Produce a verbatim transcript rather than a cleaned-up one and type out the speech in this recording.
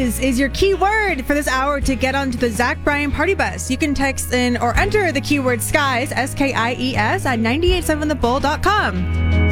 skies is your keyword for this hour to get onto the Zach Bryan Party Bus. You can text in or enter the keyword skies, S K I E S, at nine eight seven the bull dot com.